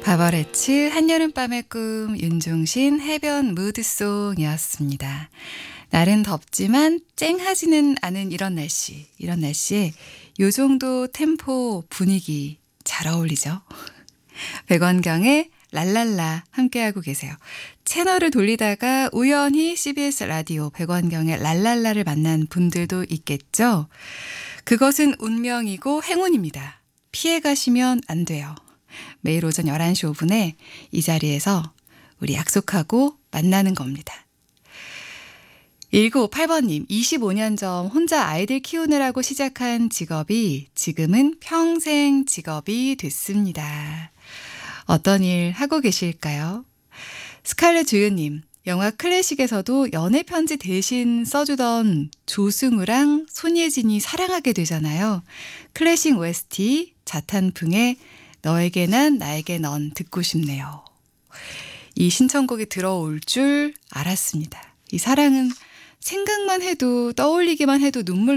바버레츠 한여름밤의 꿈 윤종신 해변 무드송이었습니다. 날은 덥지만 쨍하지는 않은 이런 날씨에 요 정도 템포 분위기 잘 어울리죠. 백원경의 랄랄라 함께하고 계세요. 채널을 돌리다가 우연히 CBS 라디오 백원경의 랄랄라를 만난 분들도 있겠죠. 그것은 운명이고 행운입니다. 피해 가시면 안 돼요. 매일 오전 11시 5분에 이 자리에서 우리 약속하고 만나는 겁니다. 1958번님, 25년 전 혼자 아이들 키우느라고 시작한 직업이 지금은 평생 직업이 됐습니다. 어떤 일 하고 계실까요? 스칼렛 주유님, 영화 클래식에서도 연애 편지 대신 써주던 조승우랑 손예진이 사랑하게 되잖아요. 클래식 OST 자탄풍의 너에게 난 나에게 넌 듣고 싶네요. 이 신청곡이 들어올 줄 알았습니다. 이 사랑은 생각만 해도 떠올리기만 해도 눈물